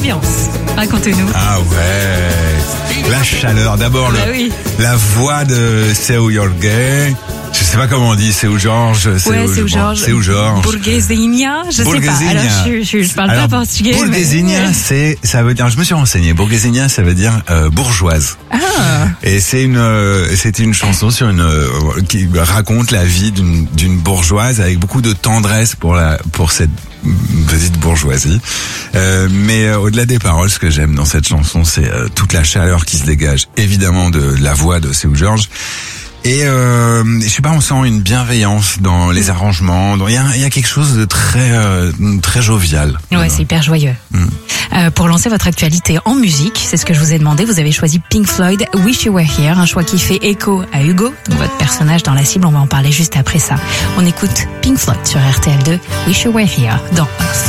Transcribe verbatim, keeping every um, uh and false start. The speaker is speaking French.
l'ambiance. Racontez-nous. Ah ouais, la chaleur. D'abord, Bah le, oui. la voix de Seu Jorge. Je sais pas comment on dit, Seu Jorge. Ouais, Seu Jorge. Seu Jorge. Burguesinha, je sais pas. Burguesinha. Alors, je, je, je parle Alors, pas portugais. Burguesinha, mais... c'est, ça veut dire, je me suis renseigné. Burguesinha, ça veut dire euh, bourgeoise. Ah. Et c'est une, euh, c'est une chanson sur une euh, qui raconte la vie d'une, d'une bourgeoise avec beaucoup de tendresse pour la, pour cette petite bourgeoisie. Euh, mais euh, au-delà des paroles, ce que j'aime dans cette chanson, c'est euh, toute la chaleur qui se dégage, évidemment, de la voix de Seu Jorge. Et euh, je sais pas, on sent une bienveillance dans les arrangements. Il y a, y a quelque chose de très euh, très jovial. Ouais, c'est hyper joyeux. Mm. Euh, pour lancer votre actualité en musique, c'est ce que je vous ai demandé. Vous avez choisi Pink Floyd, Wish You Were Here, un choix qui fait écho à Hugo, donc votre personnage dans la cible. On va en parler juste après ça. On écoute Pink Floyd sur R T L deux, Wish You Were Here dans Earth.